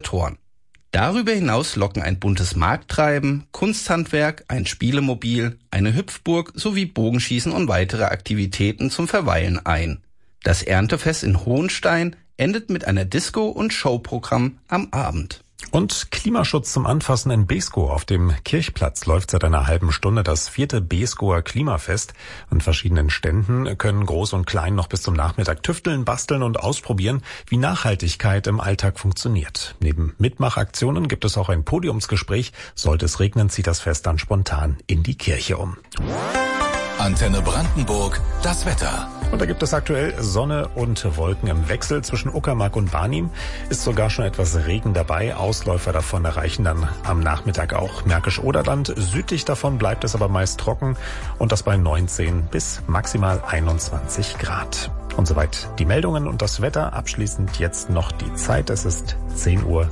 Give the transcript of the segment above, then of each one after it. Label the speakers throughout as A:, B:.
A: Faktoren. Darüber hinaus locken ein buntes Markttreiben, Kunsthandwerk, ein Spielemobil, eine Hüpfburg sowie Bogenschießen und weitere Aktivitäten zum Verweilen ein. Das Erntefest in Hohenstein endet mit einer Disco- und Showprogramm am Abend.
B: Und Klimaschutz zum Anfassen in Beeskow. Auf dem Kirchplatz läuft seit einer halben Stunde das 4. Beeskower Klimafest. An verschiedenen Ständen können Groß und Klein noch bis zum Nachmittag tüfteln, basteln und ausprobieren, wie Nachhaltigkeit im Alltag funktioniert. Neben Mitmachaktionen gibt es auch ein Podiumsgespräch. Sollte es regnen, zieht das Fest dann spontan in die Kirche um.
C: Antenne Brandenburg, das Wetter.
B: Und da gibt es aktuell Sonne und Wolken im Wechsel. Zwischen Uckermark und Barnim ist sogar schon etwas Regen dabei. Ausläufer davon erreichen dann am Nachmittag auch Märkisch-Oderland. Südlich davon bleibt es aber meist trocken und das bei 19 bis maximal 21 Grad. Und soweit die Meldungen und das Wetter. Abschließend jetzt noch die Zeit. Es ist 10:32 Uhr.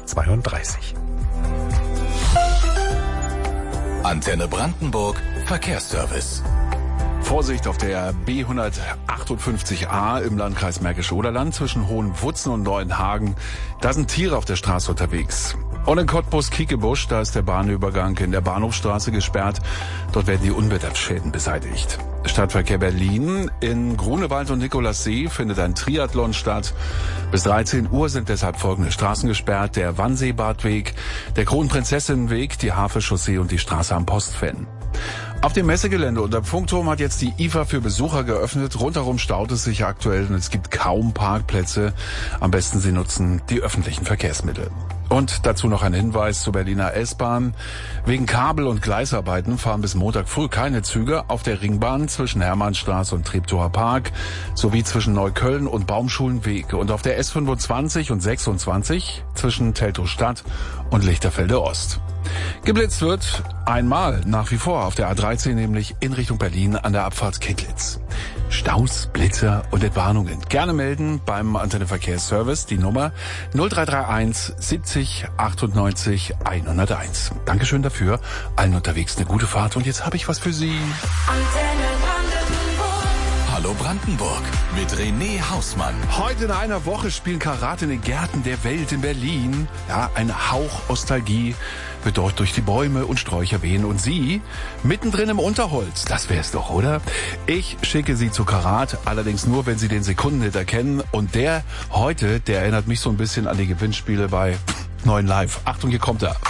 C: Antenne Brandenburg, Verkehrsservice.
D: Vorsicht auf der B158a im Landkreis Märkisch-Oderland zwischen Hohenwutzen und Neuenhagen. Da sind Tiere auf der Straße unterwegs. Und in Cottbus-Kiekebusch, da ist der Bahnübergang in der Bahnhofstraße gesperrt. Dort werden die Unwetterschäden beseitigt. Stadtverkehr Berlin. In Grunewald und Nikolassee findet ein Triathlon statt. Bis 13 Uhr sind deshalb folgende Straßen gesperrt. Der Wannseebadweg, der Kronprinzessinnenweg, die Havelchaussee und die Straße am Postfan. Auf dem Messegelände unter dem Funkturm hat jetzt die IFA für Besucher geöffnet. Rundherum staut es sich aktuell und es gibt kaum Parkplätze. Am besten Sie nutzen die öffentlichen Verkehrsmittel. Und dazu noch ein Hinweis zur Berliner S-Bahn. Wegen Kabel- und Gleisarbeiten fahren bis Montag früh keine Züge auf der Ringbahn zwischen Hermannstraße und Treptower Park sowie zwischen Neukölln und Baumschulenweg und auf der S25 und 26 zwischen Teltow-Stadt und Lichterfelde Ost. Geblitzt wird einmal nach wie vor auf der A13, nämlich in Richtung Berlin an der Abfahrt Kittlitz. Staus, Blitzer und Entwarnungen. Gerne melden beim Antenne Verkehrsservice die Nummer 0331 70 98 101. Dankeschön dafür. Allen unterwegs eine gute Fahrt und jetzt habe ich was für Sie.
C: Antenne Brandenburg. Hallo Brandenburg mit René Hausmann.
D: Heute in einer Woche spielen Karate in den Gärten der Welt in Berlin. Ja, ein Hauch Nostalgie wird dort durch die Bäume und Sträucher wehen und Sie mittendrin im Unterholz. Das wär's doch, oder? Ich schicke Sie zu Karat, allerdings nur, wenn Sie den Sekundenhit erkennen. Und der heute, der erinnert mich so ein bisschen an die Gewinnspiele bei 9 Live. Achtung, hier kommt er.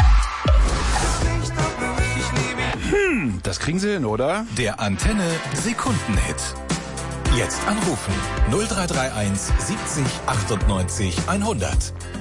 D: Das kriegen Sie hin, oder?
C: Der Antenne Sekundenhit. Jetzt anrufen 0331 70 98 100.